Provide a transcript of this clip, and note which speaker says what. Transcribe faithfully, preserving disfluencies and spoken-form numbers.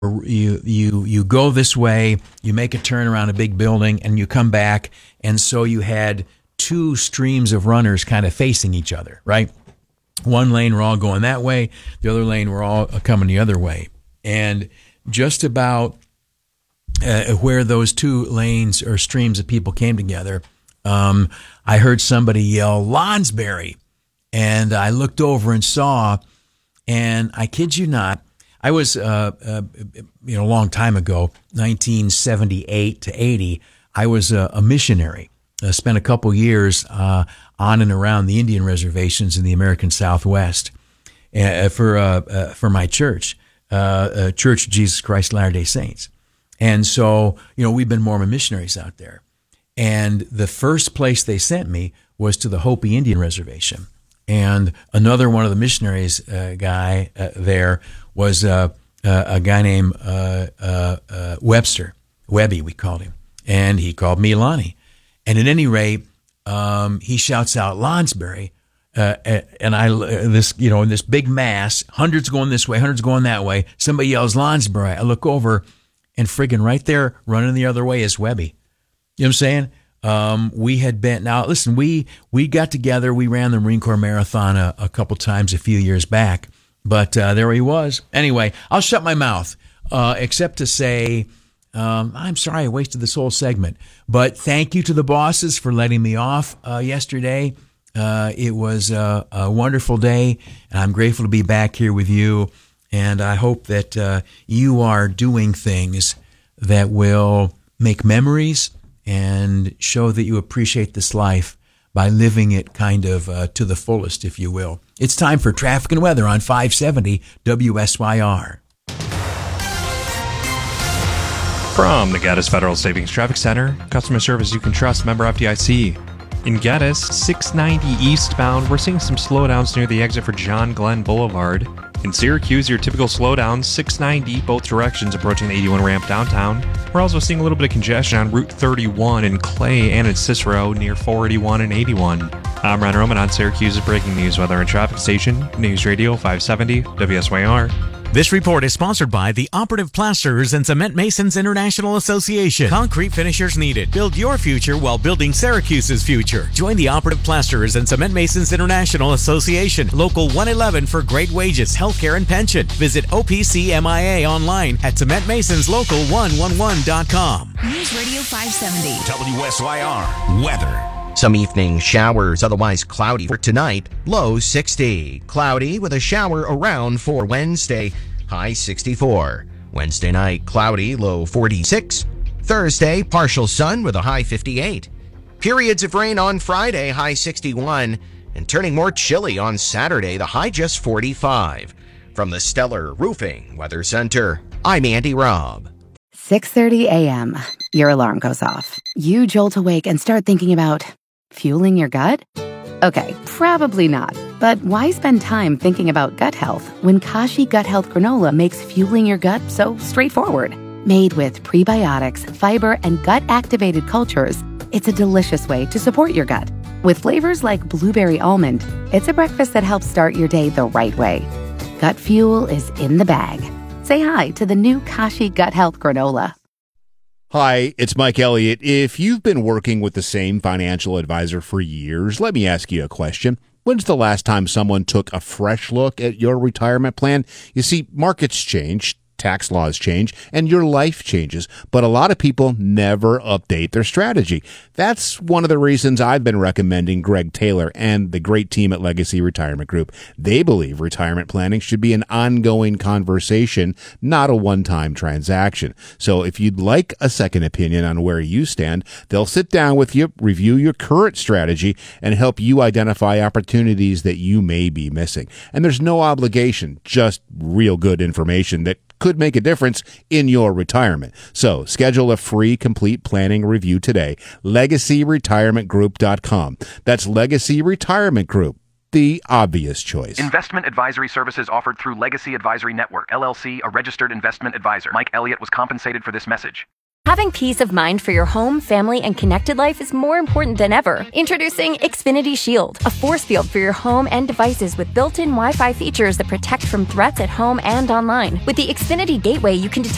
Speaker 1: You you you go this way, you make a turn around a big building, and you come back, and so you had two streams of runners kind of facing each other, right? One lane we're all going that way, the other lane we're all coming the other way, and just about uh, where those two lanes or streams of people came together, um, I heard somebody yell "Lonsberry," and I looked over and saw, and I kid you not. I was, uh, uh, you know, a long time ago, nineteen seventy-eight to eighty, I was a, a missionary. I spent a couple years uh, on and around the Indian reservations in the American Southwest uh, for uh, uh, for my church, uh, uh, Church of Jesus Christ of Latter-day Saints. And so, you know, we've been Mormon missionaries out there. And the first place they sent me was to the Hopi Indian Reservation. And another one of the missionaries uh, guy uh, there was uh, uh, a guy named uh, uh, uh, Webster, Webby, we called him, and he called me Lonnie. And at any rate, um, he shouts out Lonsberry, uh, and I uh, this you know in this big mass, hundreds going this way, hundreds going that way. Somebody yells Lonsberry. I look over, and friggin' right there, running the other way is Webby. You know what I'm saying? Um, we had been, now listen, we, we got together, we ran the Marine Corps Marathon a, a couple times a few years back, but, uh, there he was. Anyway, I'll shut my mouth, uh, except to say, um, I'm sorry I wasted this whole segment, but thank you to the bosses for letting me off, uh, yesterday. Uh, it was a, a wonderful day, and I'm grateful to be back here with you. And I hope that, uh, you are doing things that will make memories and show that you appreciate this life by living it kind of uh, to the fullest, if you will. It's time for Traffic and Weather on five seventy W S Y R.
Speaker 2: From the Gaddis Federal Savings Traffic Center, customer service you can trust, member F D I C. In Gaddis, six ninety eastbound, we're seeing some slowdowns near the exit for John Glenn Boulevard. In Syracuse, your typical slowdowns, six ninety, both directions approaching the eighty-one ramp downtown. We're also seeing a little bit of congestion on Route thirty-one in Clay and in Cicero near four eighty-one and eighty-one. I'm Ron Roman on Syracuse's breaking news weather and traffic station, News Radio five seventy W S Y R.
Speaker 3: This report is sponsored by the Operative Plasterers and Cement Masons International Association. Concrete finishers needed. Build your future while building Syracuse's future. Join the Operative Plasterers and Cement Masons International Association. Local one eleven for great wages, healthcare, and pension. Visit O P C M I A online at cement masons local one eleven dot com.
Speaker 4: News Radio five seventy.
Speaker 5: W S Y R. Weather.
Speaker 6: Some evening showers, otherwise cloudy for tonight. Low sixty. Cloudy with a shower around for Wednesday. High sixty-four. Wednesday night, cloudy, low forty-six. Thursday, partial sun with a high fifty-eight. Periods of rain on Friday, high sixty-one. And turning more chilly on Saturday, the high just forty-five. From the Stellar Roofing Weather Center, I'm Andy Robb.
Speaker 7: six thirty a.m. Your alarm goes off. You jolt awake and start thinking about fueling your gut? Okay, probably not. But why spend time thinking about gut health when Kashi Gut Health Granola makes fueling your gut so straightforward? Made with prebiotics, fiber, and gut-activated cultures, it's a delicious way to support your gut. With flavors like blueberry almond, it's a breakfast that helps start your day the right way. Gut fuel is in the bag. Say hi to the new Kashi Gut Health Granola.
Speaker 8: Hi, it's Mike Elliott. If you've been working with the same financial advisor for years, let me ask you a question. When's the last time someone took a fresh look at your retirement plan? You see, markets change, tax laws change, and your life changes, but a lot of people never update their strategy. That's one of the reasons I've been recommending Greg Taylor and the great team at Legacy Retirement Group. They believe retirement planning should be an ongoing conversation, not a one-time transaction. So if you'd like a second opinion on where you stand, they'll sit down with you, review your current strategy, and help you identify opportunities that you may be missing. And there's no obligation, just real good information that could make a difference in your retirement. So schedule a free complete planning review today. legacy retirement group dot com. That's Legacy Retirement Group, the obvious choice.
Speaker 9: Investment advisory services offered through Legacy Advisory Network, L L C, a registered investment advisor. Mike Elliott was compensated for this message.
Speaker 10: Having peace of mind for your home, family, and connected life is more important than ever. Introducing Xfinity Shield, a force field for your home and devices with built-in Wi-Fi features that protect from threats at home and online. With the Xfinity Gateway, you can detect